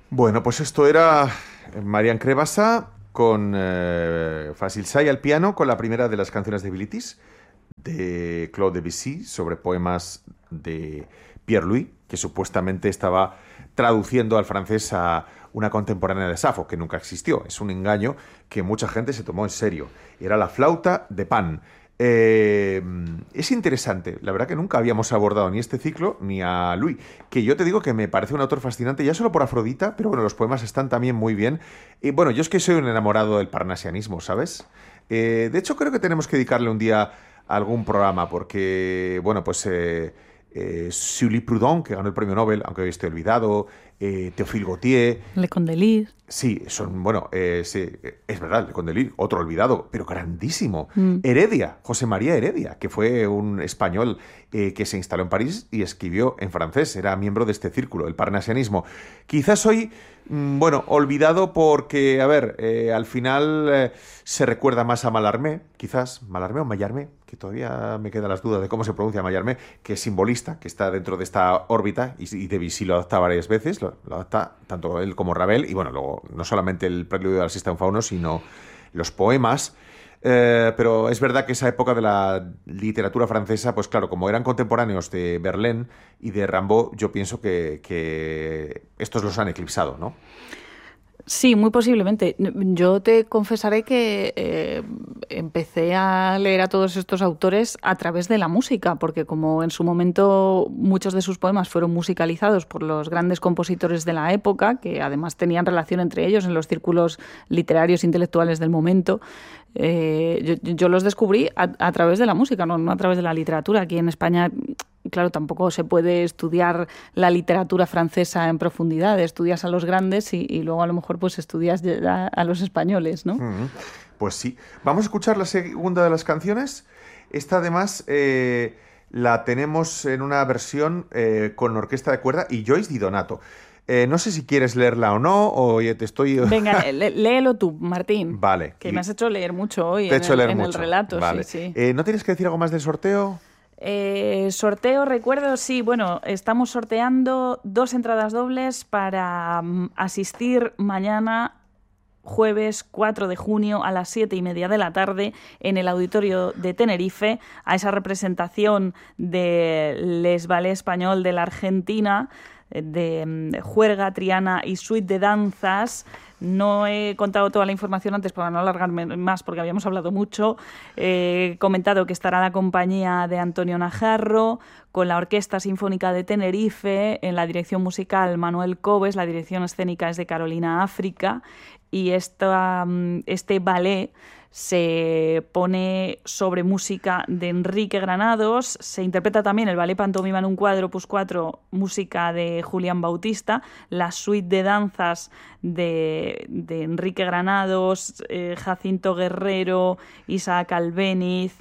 Bueno, pues esto era Marian Crevassa con Fácil Say al piano, con la primera de las canciones de Bilitis, de Claude Debussy, sobre poemas de Pierre Louis, que supuestamente estaba traduciendo al francés a una contemporánea de Safo, que nunca existió. Es un engaño que mucha gente se tomó en serio. Era la flauta de Pan. Es interesante, la verdad que nunca habíamos abordado ni este ciclo ni a Louis, que yo te digo que me parece un autor fascinante, ya solo por Afrodita, pero bueno, los poemas están también muy bien. Y bueno, yo es que soy un enamorado del parnasianismo, ¿sabes? De hecho, creo que tenemos que dedicarle un día a algún programa, porque, bueno, pues Sully Proudhon, que ganó el premio Nobel, aunque hoy esté olvidado, Théophile Gautier. Le Condelis. Sí, son, bueno, sí, es verdad, Le Condelis, otro olvidado, pero grandísimo. Mm. Heredia, José María Heredia, que fue un español que se instaló en París y escribió en francés, era miembro de este círculo, el parnasianismo. Quizás hoy, bueno, olvidado porque, a ver, al final se recuerda más a Mallarmé, quizás, Mallarmé o Mallarmé, que todavía me quedan las dudas de cómo se pronuncia Mallarmé, que es simbolista, que está dentro de esta órbita, y Debussy lo adapta varias veces, lo adapta tanto él como Ravel, y bueno, luego no solamente el preludio del Sistema Fauno, sino los poemas. Pero es verdad que esa época de la literatura francesa, pues claro, como eran contemporáneos de Verlaine y de Rimbaud, yo pienso que estos los han eclipsado, ¿no? Sí, muy posiblemente. Yo te confesaré que empecé a leer a todos estos autores a través de la música, porque como en su momento muchos de sus poemas fueron musicalizados por los grandes compositores de la época, que además tenían relación entre ellos en los círculos literarios e intelectuales del momento, yo los descubrí a través de la música, no a través de la literatura. Aquí en España, claro, tampoco se puede estudiar la literatura francesa en profundidad. Estudias a los grandes y luego a lo mejor pues estudias a los españoles, ¿no? Pues sí. Vamos a escuchar la segunda de las canciones. Esta además la tenemos en una versión con orquesta de cuerda y Joyce Di Donato. No sé si quieres leerla o no, o te estoy... Venga, léelo tú, Martín. Vale. Que me has hecho leer mucho hoy Te he hecho leer en mucho. el relato. Vale. Sí. ¿No tienes que decir algo más del sorteo? Sorteo, recuerdo, sí, bueno, estamos sorteando 2 entradas dobles para asistir mañana, jueves 4 de junio a las 7:30 de la tarde en el Auditorio de Tenerife, a esa representación de Les Ballet Español de la Argentina, de juerga, triana y suite de danzas. No he contado toda la información antes para no alargarme más porque habíamos hablado mucho. He comentado que estará la compañía de Antonio Najarro, con la Orquesta Sinfónica de Tenerife, en la dirección musical Manuel Cobes, la dirección escénica es de Carolina África, y este ballet se pone sobre música de Enrique Granados. Se interpreta también el ballet Pantomima en un cuadro, opus 4, música de Julián Bautista, la suite de danzas de Enrique Granados, Jacinto Guerrero, Isaac Albéniz,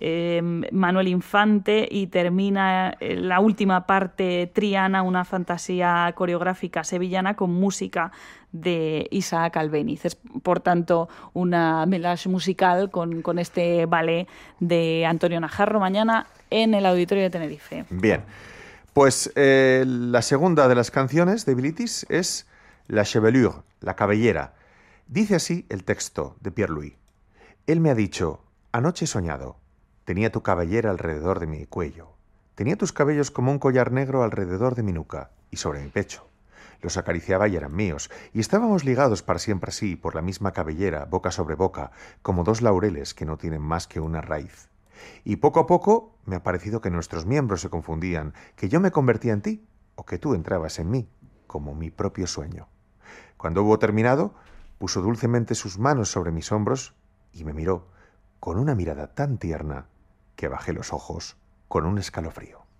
Manuel Infante, y termina la última parte Triana, una fantasía coreográfica sevillana con música de Isaac Albéniz. Es, por tanto, una mélange musical con este ballet de Antonio Najarro mañana en el Auditorio de Tenerife. Bien, pues la segunda de las canciones de Bilitis es La Chevelure, la cabellera. Dice así el texto de Pierre Louis. Él me ha dicho, anoche he soñado, tenía tu cabellera alrededor de mi cuello, tenía tus cabellos como un collar negro alrededor de mi nuca y sobre mi pecho. Los acariciaba y eran míos, y estábamos ligados para siempre así, por la misma cabellera, boca sobre boca, como 2 laureles que no tienen más que una raíz. Y poco a poco me ha parecido que nuestros miembros se confundían, que yo me convertía en ti, o que tú entrabas en mí, como mi propio sueño. Cuando hubo terminado, puso dulcemente sus manos sobre mis hombros y me miró con una mirada tan tierna que bajé los ojos con un escalofrío.